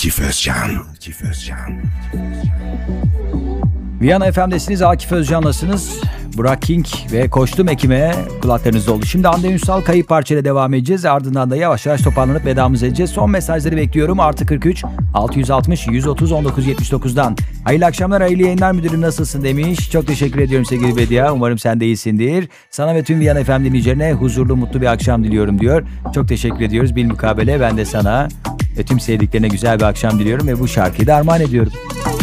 Akif Özcan. Viyana FM'desiniz, Akif Özcan'lasınız. Burak King ve Koştum Ekim'e kulaklarınızda oldu. Şimdi Hande Ünsal Kayıp parçayla devam edeceğiz. Ardından da yavaş yavaş toparlanıp vedamızı edeceğiz. Son mesajları bekliyorum. Artı 43 660 130 1979'dan. Hayırlı akşamlar, hayırlı yayınlar müdürüm, nasılsın demiş. Çok teşekkür ediyorum sevgili Bedia. Umarım sen de iyisindir. Sana ve tüm Viyana FM dinleyicilerine huzurlu, mutlu bir akşam diliyorum diyor. Çok teşekkür ediyoruz. Bilmukabele ben de sana ve tüm sevdiklerine güzel bir akşam diliyorum ve bu şarkıyı da armağan ediyorum.